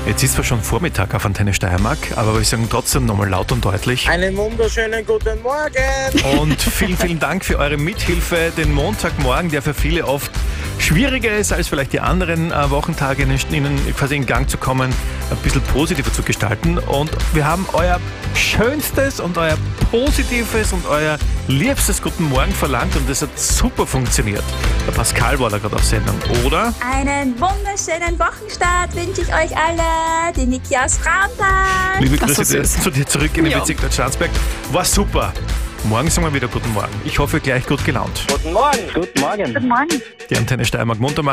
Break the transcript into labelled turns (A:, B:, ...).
A: Jetzt ist zwar schon Vormittag auf Antenne Steiermark, aber wir sagen trotzdem nochmal laut und deutlich.
B: Einen wunderschönen guten Morgen!
A: Und vielen, vielen Dank für eure Mithilfe, den Montagmorgen, der für viele oft schwieriger ist als vielleicht die anderen Wochentage, ihnen quasi in Gang zu kommen, ein bisschen positiver zu gestalten. Und wir haben euer schönstes und euer positives und euer liebstes Guten Morgen verlangt und das hat super funktioniert. Der Pascal war da gerade auf Sendung, oder?
C: Einen wunderschönen Wochenstart wünsche ich euch alle. Die Niki aus Frauentag.
A: Liebe Grüße zu dir zurück in den Bezirk Deutschlandsberg. War super. Morgen sagen wir wieder Guten Morgen. Ich hoffe, gleich gut gelaunt.
B: Guten Morgen!
C: Guten Morgen.
A: Die Antenne Steiermark Montag